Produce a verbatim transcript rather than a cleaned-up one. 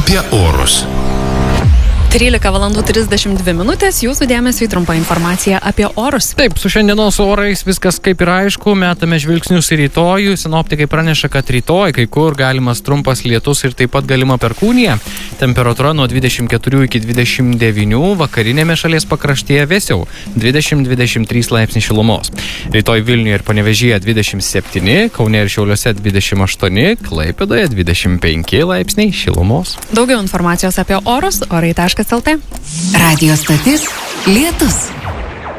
apie orus. trylika valandų trisdešimt dvi minutės, jūsų dėmesio į trumpą informaciją apie orus. Taip, su šiandienos orais viskas kaip ir aišku, metame žvilgsnius į rytojų. Sinoptikai praneša, kad rytoj kai kur galimas trumpas lietus ir taip pat galima perkūnija. Temperatūra nuo dvidešimt keturių iki dvidešimt devynių, vakarinėme šalies pakraštyje vėsiau dvidešimt dvidešimt trys laipsniai šilumos. Rytoj Vilniuje ir Panevėžyje dvidešimt septyni, Kaune ir Šiauliuose dvidešimt aštuoni, Klaipėdoje dvidešimt penki laipsniai šilumos. Daugiau informacijos apie orus orai taškas el tė. Radio stotis Lietus.